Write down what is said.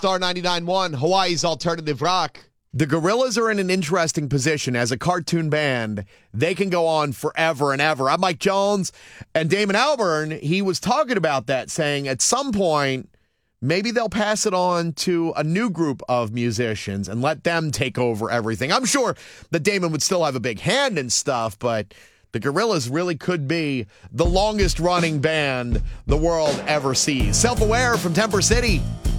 Star 99.1, Hawaii's alternative rock. The Gorillaz are in an interesting position as a cartoon band. They can go on forever and ever. I'm Mike Jones, and Damon Albarn, he was talking about that, saying at some point, maybe they'll pass it on to a new group of musicians and let them take over everything. I'm sure that Damon would still have a big hand in stuff, but the Gorillaz really could be the longest running band the world ever sees. Self-Aware from Temper City.